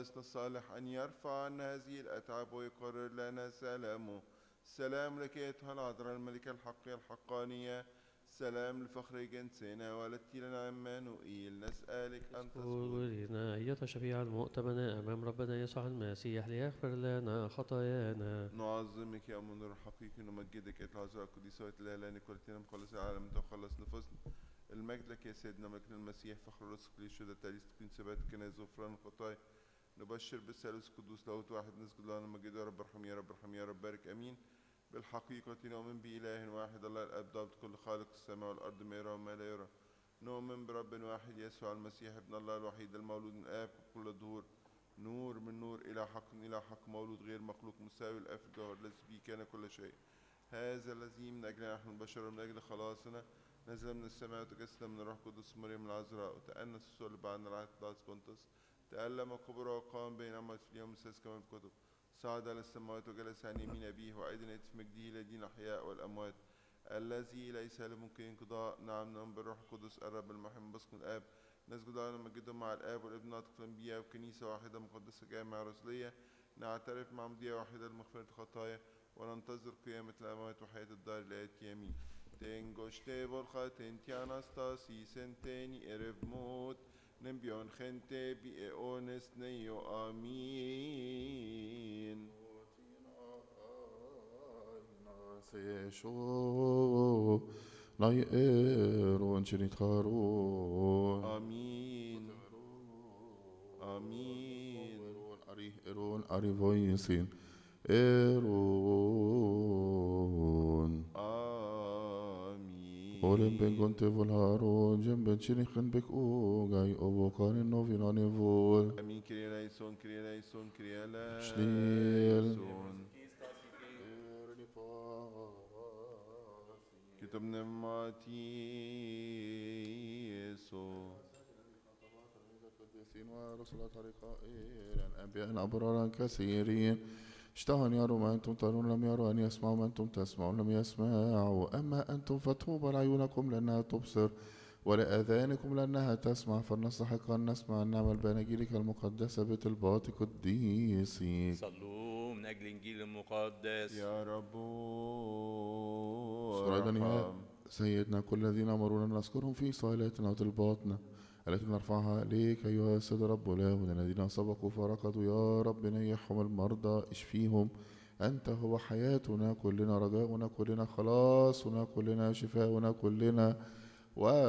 مخلصنا الصالح أن يرفع عنا هذه الأتعاب ويقرر لنا سلامه. سلام لك أيتها العذراء الملكة الحقية الحقانية، سلام لفخر جنسنا ولدت لنا عمانوئيل، نسألك أن اذكرنا أيها شفيع المؤتمنة أمام ربنا يسوع المسيح ليغفر لنا خطايانا. نعظمك يا منور الحقيقي، نمجدك يا العذراء القديسة وتلالانك ولتنا مخلص العالم تخلص نفوسنا. المجد لك يا سيدنا ملكنا المسيح فخر الرزق للشهداء تاليس تكون ثبات كنائس غفران الخطايا. نبشر بالثالوث القدوس لاهوت واحد نسجد له نمجد يا رب ارحم يا رب ارحم يا رب بارك امين. بالحقيقة نؤمن بإله واحد الله الآب ضابط كل خالق السماء والأرض ما يرى وما لا يرى. نؤمن برب واحد يسوع المسيح ابن الله الوحيد المولود من الآب كل الظهور، نور من نور إلى حق إلى حق، مولود غير مخلوق مساوي الآب في الجوهر الذي به كان كل شيء. هذا الذي من أجلنا نحن البشر ومن أجل خلاصنا نزل من السماء وتجسد من الروح القدس مريم العذراء وتأنس الصلب عن رعاية داس بونتس، تألم وكبر وقام بين أموات في اليوم السادس كما في الكتب، صعد إلى السماوات وجلس عن يمين أبيه وأيضا يأتي في مجده إلى دين الأحياء والأموات، الذي ليس له ممكن انقضاء. نعم نؤمن بالروح القدس الرب المحب بسكن الآب، نسجد له ونمجده مع الآب والابن ناطق الأنبياء وكنيسة واحدة مقدسة جامعة رسولية، نعترف مع مضية واحدة لمغفرة الخطايا وننتظر قيامة الأموات وحياة الدار الآتية. آمين. Tengoște volhat enti Anastasi senteni erev mot nembion gente bi eones neio. Amin. سيشو لا يرون شنيتارون Amin. Amin. أرون أري فويسين إيرون Amin. Olen ben konte vol haro jemben chinichen bek o gai ovokan novin anevol Amin. Kyrie eleison, Kyrie eleison, Kyrie Schneel. eleison. كتب نماتي يسوع. القديسين ورسل طريقة الأنبياء الأبرار كثيرين اشتهوا أن يروا ما أنتم ترون لم يروا، أن يسمعوا ما أنتم تسمعون لم يسمعوا. أما أنتم فطوبى لعيونكم لأنها تبصر ولآذانكم لأنها تسمع، فلنستحق أن نسمع النعمة بأناجيلك المقدسة بطلبات قديسيك. صلوا من أجل الإنجيل المقدس. يا رب سرادنا ارحم. سيدنا كل الذين أمرونا نذكرهم في صلاتنا وطلباتنا التي نرفعها إليك أيها السيد رب العالمين. الذين سبقوا فرقدوا يا رب نيحهم المرضى اشفيهم، أنت هو حياتنا كلنا، رجاؤنا كلنا، خلاصنا كلنا، شفاؤنا كلنا